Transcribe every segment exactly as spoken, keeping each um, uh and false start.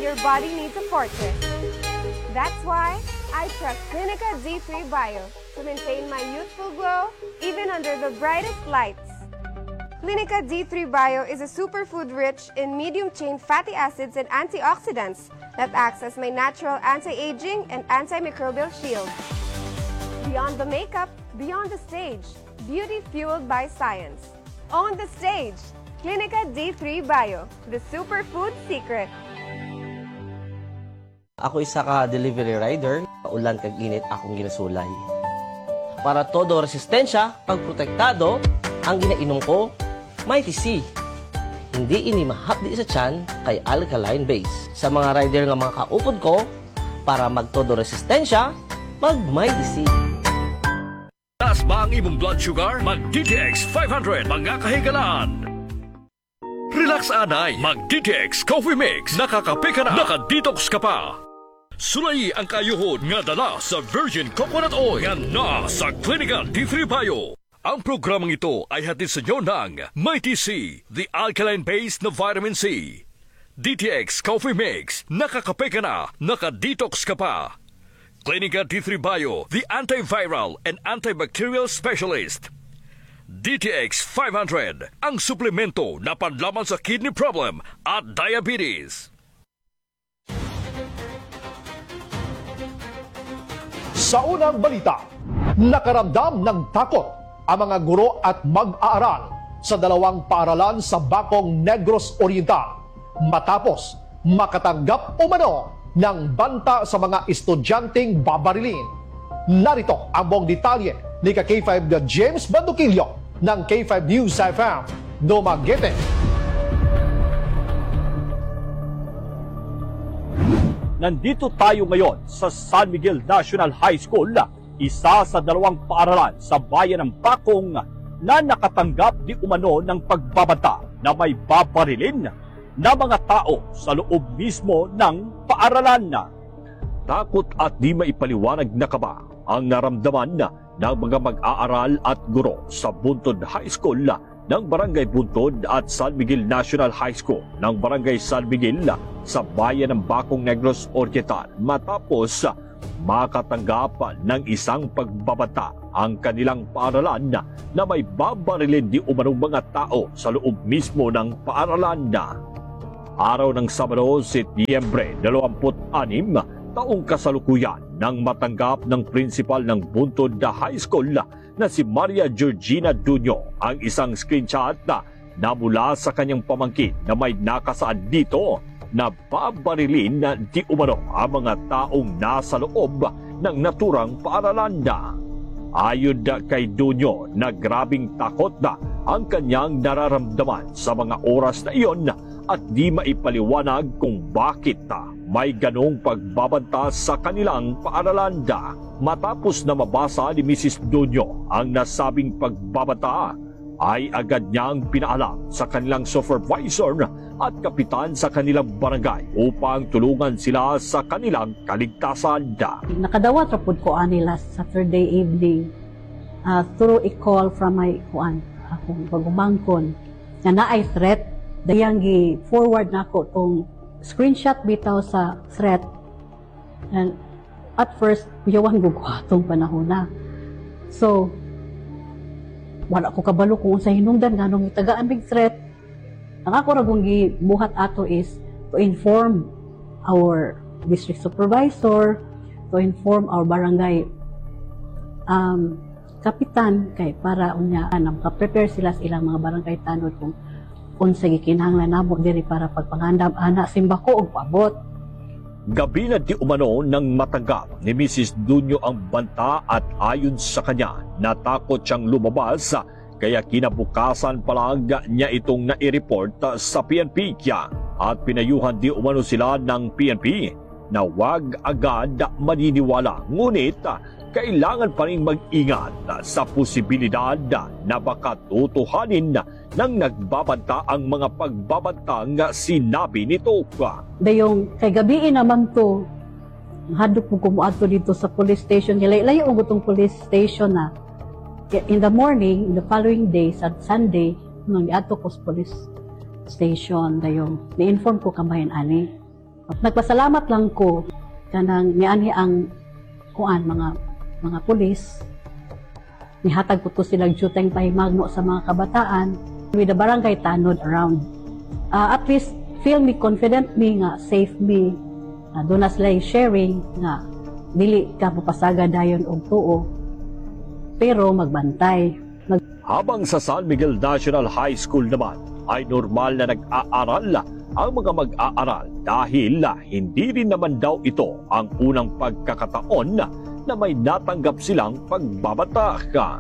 your body needs a fortress. That's why I trust Clinica D three Bio to maintain my youthful glow even under the brightest lights. Clinica D three Bio is a superfood rich in medium-chain fatty acids and antioxidants that acts as my natural anti-aging and antimicrobial shield. Beyond the makeup, beyond the stage, beauty fueled by science. On the stage, Clinica D three Bio, the superfood secret. Ako isa ka delivery rider, ulan kag init akong ginasulay. Para todo resistensya, pagprotektado, ang ginainom ko, Mighty C. Hindi ini mahapdi sa tiyan kay alkaline base. Sa mga rider nga mga kaupod ko, para magtodo resistensya, mag Mighty C. Taas ba ang imong blood sugar? Mag-D T X five hundred, mga kahigalaan. Relax anay, mag-D T X Coffee Mix. Nakakape ka na, naka-detox ka pa. Sulay ang kayuhod nga dala sa virgin coconut oil nga na sa Clinica D three Bio. Ang programang ito ay hatid sa inyo ng Mighty C, the alkaline-based na vitamin C. D T X Coffee Mix, nakakape ka na, naka-detox ka pa. Clinica D three Bio, the antiviral and antibacterial specialist. D T X five hundred, ang suplemento na panlaban sa kidney problem at diabetes. Sa unang balita, nakaramdam ng takot ang mga guro at mag-aaral sa dalawang paaralan sa Bacong, Negros Oriental matapos makatanggap umano ng banta sa mga estudyanteng babarilin. Narito ang buong detalye ni K five na James Banduquillo ng K five News F M, Dumaguete. Nandito tayo ngayon sa San Miguel National High School, isa sa dalawang paaralan sa bayan ng Bacong na nakatanggap di umano ng pagbabanta na may babarilin na mga tao sa loob mismo ng paaralan. Takot at di maipaliwanag na kaba ang naramdaman ng mga mag-aaral at guro sa Buntod High School ng Barangay Buntod at San Miguel National High School ng Barangay San Miguel sa bayan ng Bacong, Negros Oriental matapos makatanggap ng isang pagbabanta ang kanilang paaralan na may babarilin di umanong mga tao sa loob mismo ng paaralan. Araw ng Sabado, Setyembre dalawampu't anim, taong kasalukuyan nang matanggap ng prinsipal ng Buntod High School na si Maria Georgina Dunyo ang isang screenshot na mula sa kanyang pamangkin na may nakasaad dito na babarilin na di umano ang mga taong nasa loob ng naturang paaralan. Ayon kay Dunyo na grabing takot na ang kanyang nararamdaman sa mga oras na iyon at di maipaliwanag kung bakit may ganong pagbabanta sa kanilang paaralan. Matapos na mabasa ni Missus Dunyo ang nasabing pagbabanta, ay agad niyang pinaalam sa kanilang supervisor at kapitan sa kanilang barangay upang tulungan sila sa kanilang kaligtasan. Nakadawat rapod ko ani last Saturday evening uh, through a call from my kuan akong pagumangkon na naay threat. Dayang gi-forward na ako tong screenshot bitaw sa threat. And at first, yawan gugwatong panahon na. So, wala ko kabalo kung sa hinungdan nga nung itagaan big threat. Ang ako ragong gibuhat ato is to inform our district supervisor, to inform our barangay um, kapitan kay para unya nang ka-prepare sila sa ilang mga barangay tanod kung unsa gikinahanglan namo diri para pagpangandam ana simbako og paabot. Gabi na di umano nang matanggap ni Missus Dunyo ang banta at ayon sa kanya, natakot siyang lumabas kaya kinabukasan pa lang niya itong nai-report sa P N P at pinayuhan di umano sila ng P N P na wag agad maniniwala. Ngunit kailangan pa rin mag-ingat sa posibilidad na baka tutuhanin ng nagbabanta ang mga pagbabantang sinabi nito. Dayong kay gabi naman to, hadok po kumuadto dito sa police station. Layo ang gutong police station na. In the morning, in the following day, sa Sunday, nung iadto ko sa police station, dayong ni-inform ko kamayan ani. Nagpasalamat lang ko kanang nianhi ang kuan mga mga pulis. Nihatag ko to silang juteng pahimagno sa mga kabataan with the barangay tanod around. Uh, at least feel me confident me nga safe me. Uh, doon na sila sharing nga dili ka papasaga dayon og tuo. Pero magbantay. Mag Habang sa San Miguel National High School naman ay normal na nag-aaral ang mga mag-aaral dahil hindi rin naman daw ito ang unang pagkakataon na may natanggap silang pagbabata.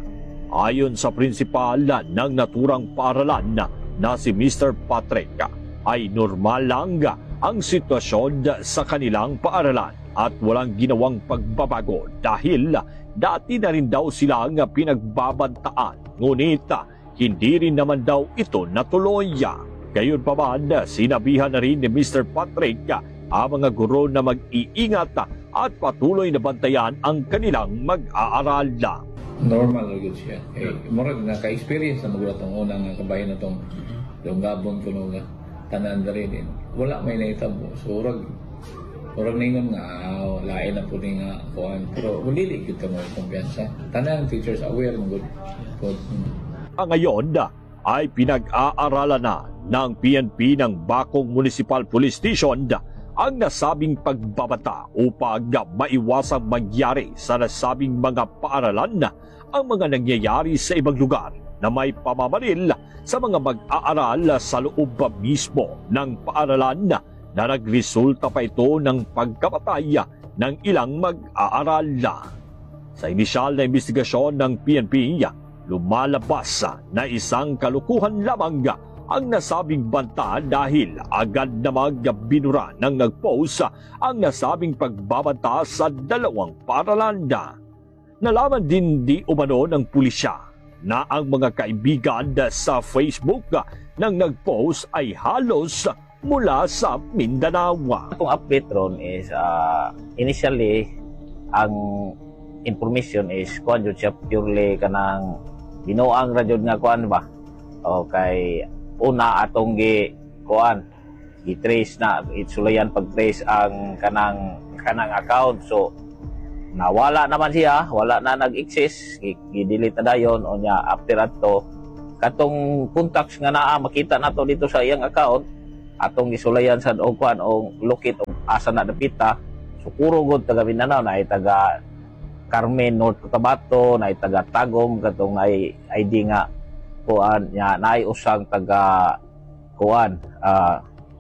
Ayon sa prinsipal ng naturang paaralan na si Mister Patrick, ay normal lang ang sitwasyon sa kanilang paaralan at walang ginawang pagbabago dahil dati na rin daw silang pinagbabantaan, ngunit hindi rin naman daw ito natuloy. Gayon pa man, sinabihan na rin ni Mister Patrick ang mga guro na mag-iingat at patuloy na bantayan ang kanilang mag-aaral. Normal na good siya. Eh, murag naka-experience na magulat ang unang kabayan na itong lunggabon ko nung tanan na rin. Wala may naitabo. So, murag, murag na yun nga, oh, lain na po rin nga kuhan. Pero, walili good ka mo yung kumpiyansa. Tanan, teachers aware ng good. good. Ang ngayon ay pinag-aaralan na ng P N P ng Bacong Municipal Police Station ang nasabing pagbabata upang maiwasang mangyari sa nasabing mga paaralan ang mga nangyayari sa ibang lugar na may pamamaril sa mga mag-aaral sa loob mismo ng paaralan na nagresulta pa ito ng pagkamatay ng ilang mag-aaral. Sa inisyal na investigasyon ng P N P, lumalabas na isang kalukuhan lamang ang nasabing banta dahil agad na magbinura ng nag-post ang nasabing pagbabanta sa dalawang paaralan. Nalaman din di umano ng pulisya na ang mga kaibigan sa Facebook ng nag-post ay halos mula sa Mindanao. Itong update ron is uh, initially ang information is kuan jud siya purely kanang binuang ra jud nga kuan ba. Okay, una atong gi kuan i-trace na itsulayan pag-trace ang kanang kanang account, so nawala naman siya, wala na nag-exist, i-delete na dayon o niya after ato katong contacts nga naa makita nato dito sa iyang account atong isulayan sa og kuan o locate og asa na dapita. So puro gud taga Mindanao na ay taga Carmen North Cotabato, na ay taga Tagum, katong ay I D nga kuan nya naay usang taga kuan uh,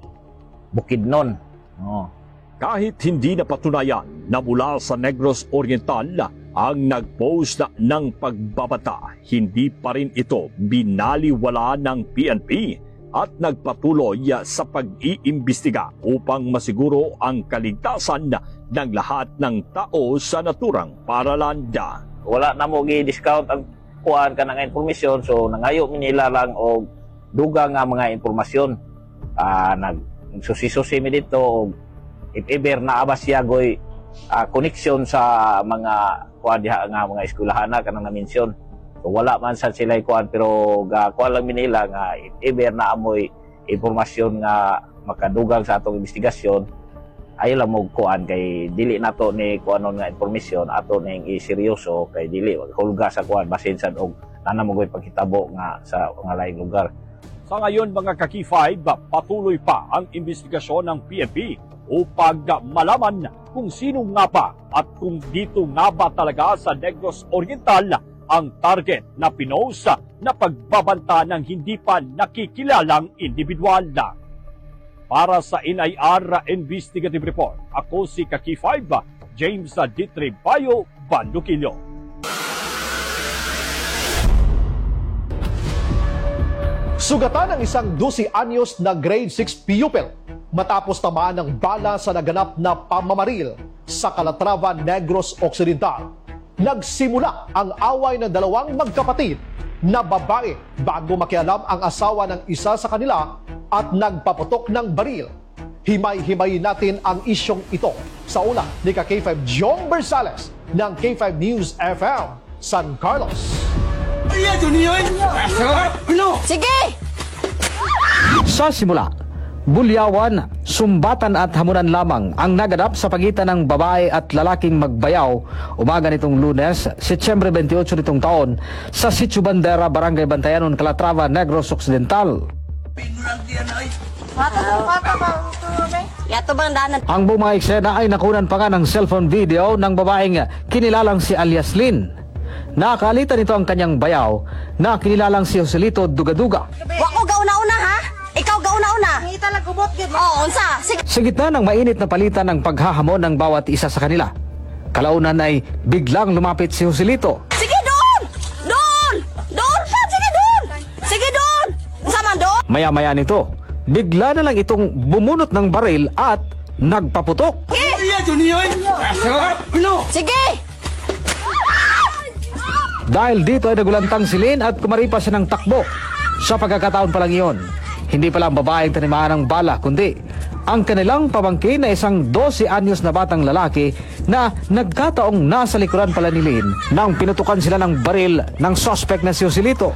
Bukidnon. Oh. Kahit hindi napatunayan na mula sa Negros Oriental ang nag-post na ng pagbabata, hindi pa rin ito binaliwala ng P N P at nagpatuloy sa pag-iimbestiga upang masiguro ang kaligtasan ng lahat ng tao sa naturang paaralan. Wala na mo gi-discount ang kuan kanang informasyon, so nangayo mi nila lang og dugang nga mga informasyon. Uh, nag susi-susi mi dito og if ever na abas siya goy uh, connection sa mga kuan diha nga mga eskwelahan na kanang na-mention. So, wala man sa sila kuan pero ga kuan lang mi nila nga if ever na amoy informasyon nga makadugang sa atong investigasyon, ayo lang mo kuan kay dili nato ni kuanon nga informasyon ato ning iseryoso kay dili hulga sa kuan basin sad og nana mo goy pagkitabo nga sa mga laing lugar. Sa ngayon mga ka-Key five, patuloy pa ang investigasyon ng P N P upang malaman kung sino nga ba at kung dito nga ba talaga sa Negros Oriental ang target na pinost na pagbabanta ng hindi pa nakikilalang individual. Para sa N I R Investigative Report, ako si ka-Key five, James Ditri Bayo, Bandukilyo. Sugatan ng isang twelve anyos na grade six pupil matapos tamaan ng bala sa naganap na pamamaril sa Calatrava, Negros Occidental. Nagsimula ang away ng dalawang magkapatid na babae bago makialam ang asawa ng isa sa kanila at nagpaputok ng baril. Himay-himayin natin ang isyong ito sa una ni ka-K five Jong Bersales ng K five News F M, San Carlos. Sige! Sa simula, bulyawan, sumbatan at hamunan lamang ang naganap sa pagitan ng babae at lalaking magbayaw umaga nitong Lunes, Setyembre twenty-eight nitong taon sa Sitio Bandera, Barangay Bantayanon, Calatrava, Negros Occidental. Ang buong mga eksena ay nakunan pa nga ng cellphone video ng babaeng kinilalang si Alias Lynn. Nakalitan nito ang kanyang bayaw na kinilalang si Joselito Dugaduga. Wako gauna-una ha? Ikaw gauna-una. Hindi talaga gubot gid mo. Oo, unsa? Sige. Sa gitna ng mainit na palitan ng paghahamon ng bawat isa sa kanila, kalaunan ay biglang lumapit si Joselito. Sige doon! Doon! Doon pa! Sige doon! Sige doon! Unsa man doon? Maya-maya nito, bigla na lang itong bumunot ng baril at nagpaputok. Sige! Dahil dito ay nagulantang si Lynn at kumaripas siya ng takbo. Sa pagkakataon pa lang iyon, hindi pala ang babaeng tanimaan ng bala, kundi ang kanilang pamangkin na isang twelve anyos na batang lalaki na nagkataong nasa likuran pala ni Lynn nang pinutukan sila ng baril ng suspect na si Joselito.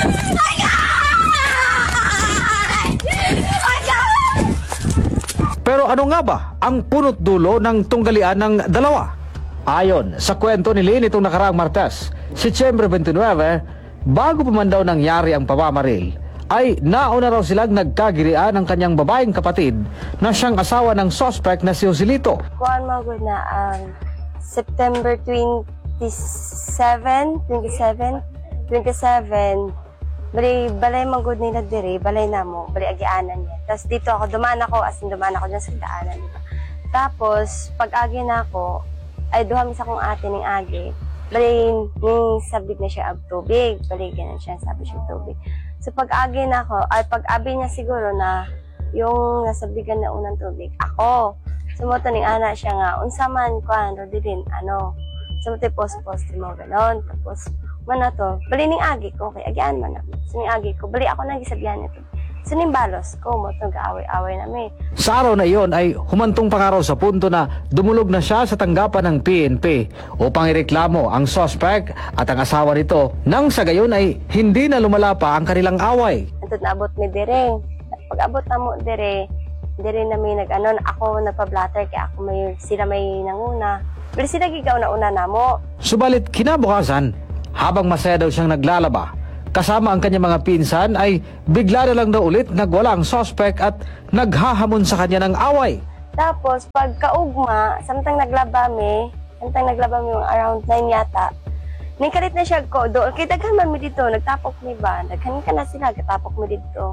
Pero ano nga ba ang punot dulo ng tunggalian ng dalawa? Ayon sa kwento ni Lynn itong nakaraang Martes, Setyembre twenty-nine, bago pa man daw nangyari ang pamamaril, ay nauna raw silang nagkagirian ng kanyang babaeng kapatid na siyang asawa ng suspect na si Joselito. Kuan mo gud na ang September twenty-seven, twenty-seven, twenty-seven. Bali balay man gud nila diri, balay namo, bali agianan niya. Tapos dito ako dumaan ako, as in dumaan ako diyan sa daanan, di ba? Tapos pag agi na ako, ay duha mi sa kong ate ning agi. Bali ning sabig na siya og tubig, bali ganun siya sabi siya tubig. So pag agi na ako, ay pag abi niya siguro na yung nasabigan na unang tubig, ako. Sumoto ning ana siya nga, unsa man kuan Rodilin, ano. Sumoto post-post mo ganon. Tapos man to, bali ning agi ko kay agian man na. So ning agi ko, bali ako nang gisabihan nito. So ning balos ko mo to gaaway-away na mi. Sa araw na iyon ay humantong pa nga raw sa punto na dumulog na siya sa tanggapan ng P N P upang ireklamo ang suspect at ang asawa nito nang sa gayon ay hindi na lumala pa ang kanilang away. Antod naabot mi dire. Pag abot na mo dire, dire na may nag-ano, ako nagpa-blatter kaya ako may sila may nanguna. Pero sila gigaw na una na mo. Subalit kinabukasan, habang masaya daw siyang naglalaba, kasama ang kanyang mga pinsan ay bigla na lang daw ulit nagwala ang suspect at naghahamon sa kanya ng away. Tapos pag kaugma, samtang naglaba mi, samtang naglaba mi around nine yata, nikalit na siya ko, doon, kaya daghan man mi dito, nagtapok mi ba, daghan ka na sila, nagtapok mi dito.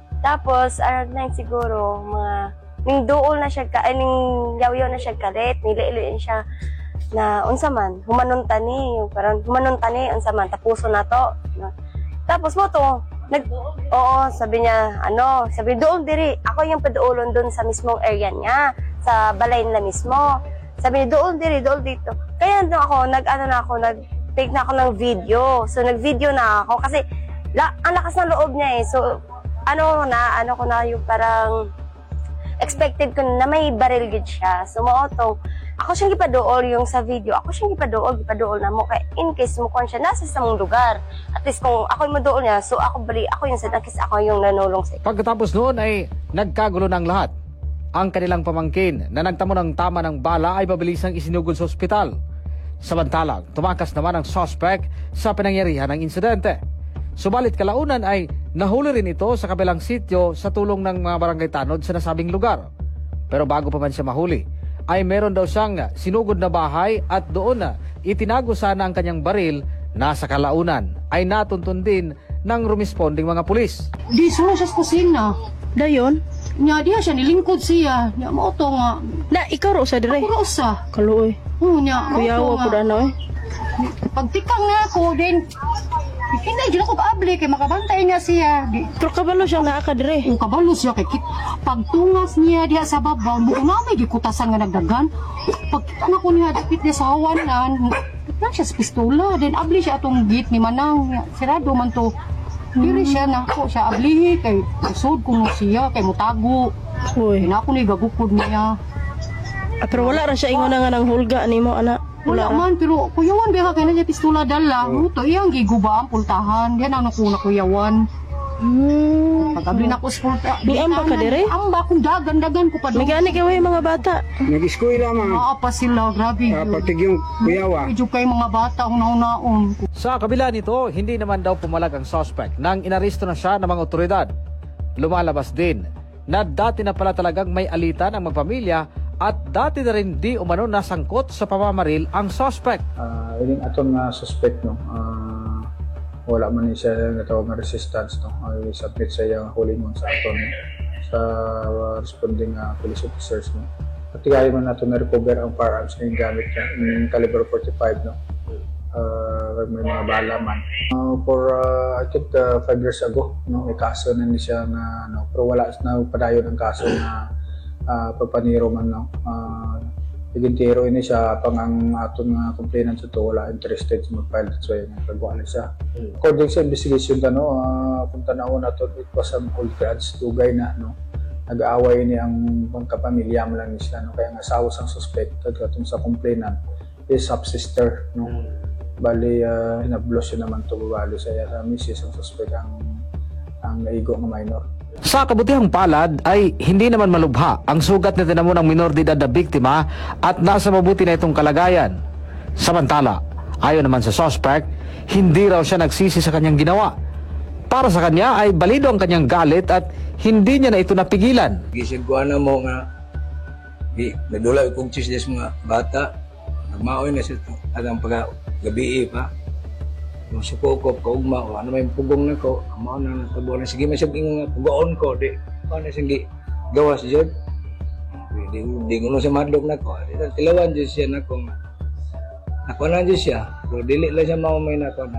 Tapos around nine siguro, mga, ning dool na siya, ka, ay ning yaw-yaw na siya kalit, niliiliin siya, na unsa man, humanon tani, yung parang humanon tani, unsa man, tapuso na to. No? Tapos mo to, nag, oo, sabi niya, ano, sabi, doon diri, ako yung padoolon doon sa mismong area niya, sa balay nila mismo. Sabi niya, doon diri, doon dito. Kaya doon ako, nag, ano na ako, nag-take na ako ng video. So, nag-video na ako, kasi, la, ang lakas ng loob niya eh. So, ano na, ano ko na yung parang, expected ko na may baril gid siya. So, maotong, ako siyang gipadool yung sa video. Ako siyang gipadool, gipadool na mo. Kaya in case mo kon siya nasa samong lugar. At least kung ako yung madool niya, so ako bali, ako yung sadang kasi ako yung nanulong sa. Pagkatapos noon ay nagkagulo ng lahat. Ang kanilang pamangkin na nagtamo ng tama ng bala ay pabilisang isinugod sa ospital. Samantalang, tumakas naman ang suspect sa pinangyarihan ng insidente. Subalit kalaunan ay nahuli rin ito sa kabilang sitio sa tulong ng mga barangay tanod sa nasabing lugar. Pero bago pa man siya mahuli, ay meron daw siyang sinugod na bahay at doon na itinago sana ang kanyang baril na sa kalaunan ay natuntun din ng rumisponding mga pulis. Di sulo siya sa kusina. Dayon? Nya diha siya nilingkod siya. Nya mo to nga. Na ikaw ro sa dire. Ako ro sa. Kaluoy. Oo nya. Kuyawa ko na eh. Pagtikang na ako din. Hindi, di ako kaabli kay makabantay niya siya. Di, pero kabalo siya naakadire. Oo, kabalo siya kay kit. Pagtungas niya diha sa babaw, mo na may gikutasan nga nagdagan. Pagtikang ako niya dapit niya sa hawanan, na siya sa pistola. Then abli siya atong gate ni Manang. Sirado man to. Dili siya na ako siya abli kay usod ko mo siya kay mutago. Uy, na ako ni gagukod niya. Ah, pero wala ra siya ingon nga nang hulga nimo ana. Wala man, pero kuyawan, baka kaya na niya pistola dala. Muto, iyang giguba ang pultahan. Yan ang nakuna kuyawan. Hmm. Pag-abli na ko school pa. Niamba ka dire? Amba kung dagan-dagan ko pa doon. May gani kaway mga bata. Nag-eskwela mga. Oo pa sila, grabe Ah, yun. patig yung kuyawa. Medyo kayo mga bata ang nauna-naon. Sa kabila nito, hindi naman daw pumalag ang suspect nang inaresto na siya ng mga otoridad. Lumalabas din na dati na pala talagang may alitan ang magpamilya at dati na rin di umano nasangkot sa pamamaril ang suspect. Uh, ining aton nga suspect no. Uh, wala man ni siya natawag nga resistance no. Ay submit sa iyang huli mo sa aton sa uh, responding uh, police officers no. At tigayon man nato na recover ang firearms na yung gamit niya, yung caliber forty-five no. Uh, may mga bala man. Uh, for uh, I think uh, five years ago, no, may kaso na ni siya na ano, pero wala na padayon ang kaso na uh, papaniro man no. Uh, Higintiro ini siya pang ang aton nga complainant sa to wala interested sa mag-file that's why nagpagawa na siya. According sa investigation ta no, uh, kung tanaw na to it was some old grudge dugay na no. Nag-aaway ni ang pagkapamilya mo lang ni siya no, kaya nga asawa sang suspect katong sa complainant is step-sister no. Bali uh, hinablos yun naman to bali sa iya sa misis ang suspect ang ang naigo nga minor. Sa kabutihang palad ay hindi naman malubha ang sugat na tinamo ng minor de edad na biktima at nasa mabuti na itong kalagayan. Samantala, ayon naman sa suspect, hindi raw siya nagsisi sa kanyang ginawa. Para sa kanya ay balido ang kanyang galit at hindi niya na ito napigilan. Gising ko na mo nga, di, nadula kong chisdes mga bata, nagmaoy na siya at ang paggabi pa. Yung suko ko, kaugma o ano may pugong na ko, amo na natabo na. Sige, may sabing nga pugoon ko, di, ano sige, gawas dyan. Di, di ko sa madlog na ko. Di, tilawan dyan siya na ko nga. Ako na dyan siya, pero dili lang siya maumay na ko na.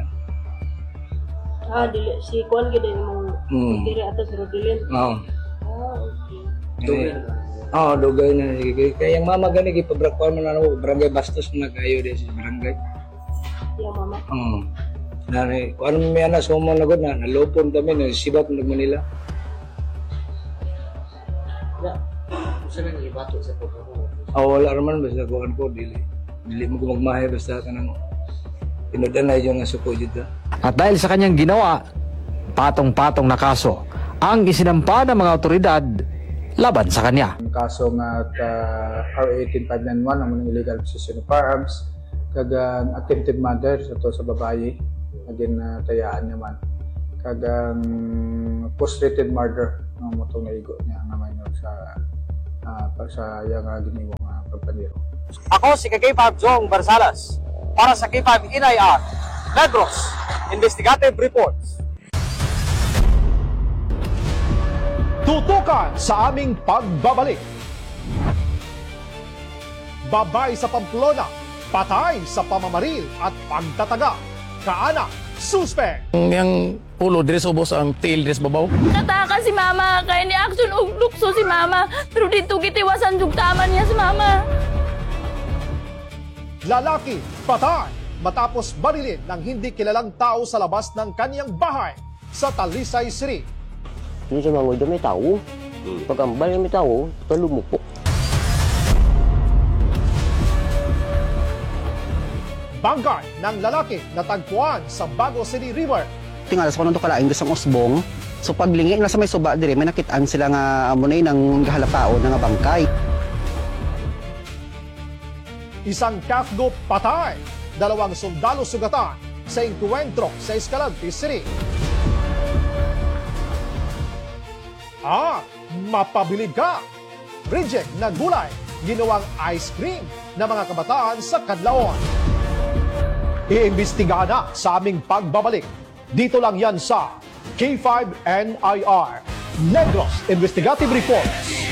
Ah, dili, si Kwan gid yung Hmm. diri atas Rodilin. Oo. Ah, okay. Dugay na. Oo, dugay na. Kaya yung mama gani, ipabrakwan mo na ako, barangay Bastos na kayo din sa barangay. Yung mama. Oo. Nari, kung ano may anak, sumo na gud na, nalupon kami, nagsibat ng Manila. Oh, wala naman, basta kuhan ko, dili. Dili mo ko magmahay, basta ka nang pinudan na yung nasuko dito. At dahil sa kanyang ginawa, patong-patong na kaso ang isinampa ng mga otoridad laban sa kanya. Ang kaso nga uh, R eighteen five ninety-one ang illegal possession of firearms kagang attempted murder sa to sa babae agin uh, tayaan naman kagang frustrated murder ng no, motong naigo niya nga minor sa uh, sa yang uh, giniwang uh, pagpaniro. Ako si K five Jong Barsalas para sa K five N I R Negros Investigative Reports. Tutukan sa aming pagbabalik. Babay sa Pamplona, patay sa pamamaril at pagtataga. Kaanak, suspect. Yang ulo dress ubos ang tail dress babaw. Nataka si mama, kaya ni action og lukso si mama. Pero dito gitiwasan jugtaman niya si mama. Lalaki, patay matapos barilin ng hindi kilalang tao sa labas ng kaniyang bahay sa Talisay City. Yung sa mga may tao, pag ang bayan may tao, talumupok. Bangkay ng lalaki na tagpuan sa Bago City River. Tingalas ko nung kalaing sa Osbong. So paglingi na sa may suba dire, may nakitaan sila nga amunay ng gahalapao na nga bangkay. Isang Kafgo patay, dalawang sundalo sugatan sa engkwentro sa Escalante City. Ah, mapabilib ka! Reject na gulay, ginawang ice cream ng mga kabataan sa Kadlaon. Iimbestigahan na sa aming pagbabalik. Dito lang yan sa K five N I R Negros Investigative Reports.